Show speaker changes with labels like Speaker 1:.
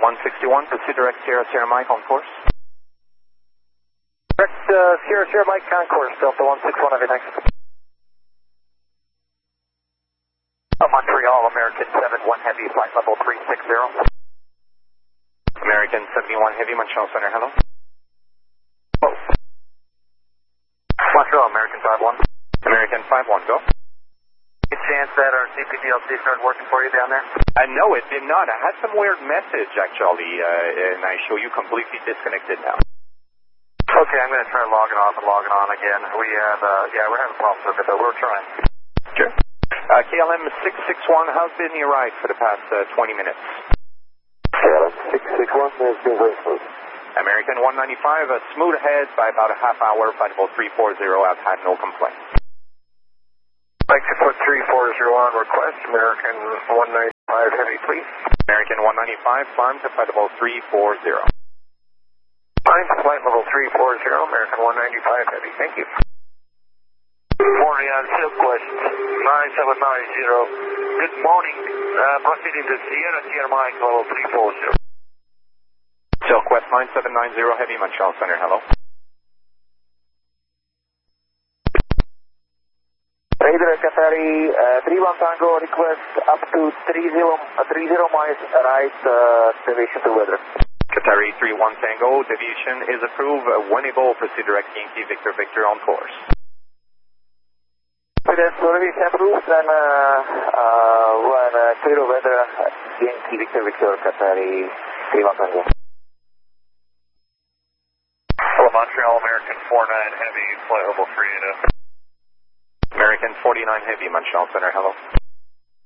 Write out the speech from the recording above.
Speaker 1: 161, proceed direct Sierra Sierra Mike on course.
Speaker 2: Direct Sierra Sierra Mike concourse, Delta 161, have you next? Montreal, American 71 Heavy, flight level 360.
Speaker 1: American 71 Heavy, Montreal Center, hello.
Speaker 2: Oh. Montreal, American 51.
Speaker 1: American 51, go.
Speaker 2: Any chance that our CPDLC started working for you down there?
Speaker 1: No, it did not. I had some weird message, actually, and I show you completely disconnected now.
Speaker 2: Okay, I'm going to try logging off and logging on again. We have, we're having problems with it, but we're trying.
Speaker 1: Sure. KLM 661, how's been your ride for the past 20 minutes?
Speaker 2: KLM 661 has been very smooth.
Speaker 1: American 195, smooth ahead by about a half hour, flight level 340, I've had no complaints.
Speaker 2: I'd like to put 340 on request, American 195 Heavy, please.
Speaker 1: American 195, climb to flight level 340.
Speaker 2: Climb to flight level 340, American 195 Heavy, thank you. Morning on SIP questions, 9790. Good morning, proceeding to Sierra Sierra Mike, level 340.
Speaker 1: SilQuest 9790 Heavy, Montreal Center, hello.
Speaker 2: Radar Qatari 31 Tango, request up to 30 miles right, deviation to weather.
Speaker 1: Qatari 31 Tango, deviation is approved. When able, proceed direct Yankee Victor Victor on course.
Speaker 2: That's already approved, and when clear weather, Yankee Victor Victor, Qatari 31 Tango. Hello, Montreal, American 49 Heavy, flight level 380.
Speaker 1: American 49 Heavy, Montreal Center, hello.